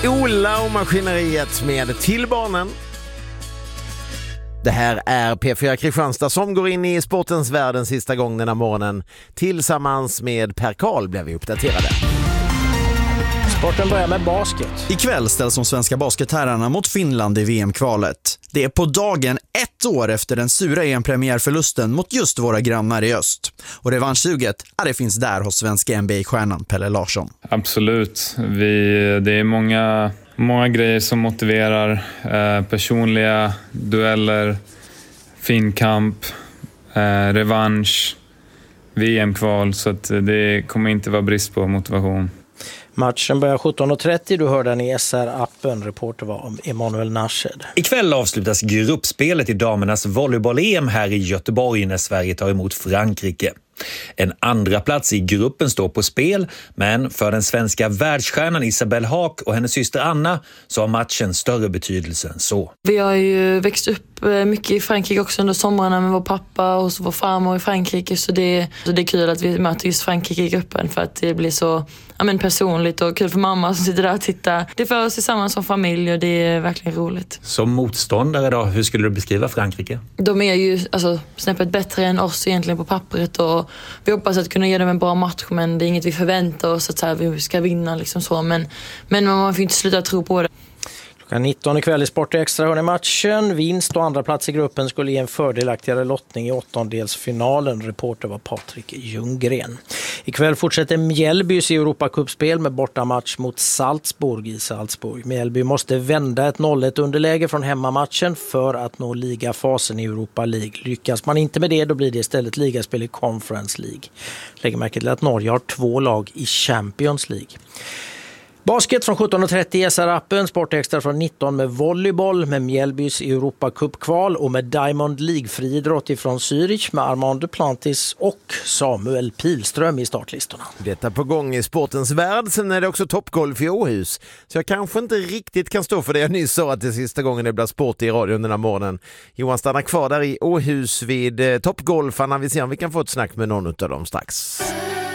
Ola och maskineriet med Till barnen. Det här är P4 Kristianstad som går in i sportens värld den sista gången den här morgonen. Tillsammans med Per Karl blev vi uppdaterade. Sporten börjar med basket. Ikväll ställs de svenska basketherrarna mot Finland i VM-kvalet. Det är på dagen 1 år efter den sura EM-premiärförlusten mot just våra grannar i öst. Och revanschsuget, det finns där hos svenska NBA-stjärnan Pelle Larsson. Absolut. Det är många grejer som motiverar. Personliga dueller, fin kamp, revansch, VM-kval. Så att det kommer inte vara brist på motivation. Matchen börjar 17.30. Du hör den i SR-appen. Reporter var om Emanuel Nashed. Ikväll avslutas gruppspelet i damernas volleyboll-EM här i Göteborg när Sverige tar emot Frankrike. En andra plats i gruppen står på spel, men för den svenska världsstjärnan Isabelle Haak och hennes syster Anna så har matchen större betydelse än så. Vi har ju växt upp mycket i Frankrike också under somrarna med vår pappa och vår farmor i Frankrike, så det är kul att vi möter just Frankrike i gruppen för att det blir så personligt och kul för mamma som sitter där och tittar. Det för oss tillsammans som familj och det är verkligen roligt. Som motståndare då, hur skulle du beskriva Frankrike? De är ju snäppet bättre än oss egentligen på pappret och vi hoppas att kunna ge dem en bra match, men det är inget vi förväntar oss att så här, vi ska vinna liksom så, men man får inte sluta tro på det. Klockan 19 ikväll i Sport Extra hör ni matchen. Vinst och andra plats i gruppen skulle ge en fördelaktigare lottning i åttondelsfinalen. Reporter var Patrik Ljunggren. Ikväll fortsätter Mjällbys Europacupspel med bortamatch mot Salzburg i Salzburg. Mjällby måste vända ett 0-1 underläge från hemmamatchen för att nå ligafasen i Europa League. Lyckas man inte med det, då blir det istället ligaspel i Conference League. Lägg märke till att Norge har 2 lag i Champions League. Basket från 17.30 i SR-appen, Sportextra från 19 med volleyboll med Mjällbys Europacup-kval och med Diamond League-friidrott ifrån Zürich med Armand Duplantis och Samuel Pilström i startlistorna. Detta på gång i sportens värld. Sen är det också toppgolf i Åhus. Så jag kanske inte riktigt kan stå för det jag nyss sa att det är sista gången det blir sport i radion den här morgonen. Johan stannar kvar där i Åhus vid toppgolfarna. Vi ser om vi kan få ett snack med någon av dem strax.